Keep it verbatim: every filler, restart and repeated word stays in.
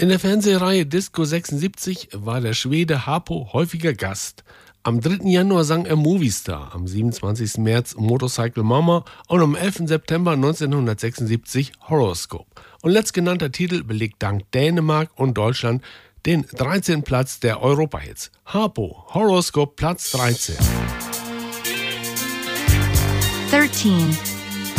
In der Fernsehreihe Disco sechsundsiebzig war der Schwede Harpo häufiger Gast. Am dritten Januar sang er Movistar, am siebenundzwanzigsten März Motorcycle Mama und am elften September neunzehnhundertsechsundsiebzig Horoscope. Und letztgenannter Titel belegt dank Dänemark und Deutschland den dreizehnten Platz der Europa-Hits. Harpo, Horoscope, Platz dreizehn. thirteen.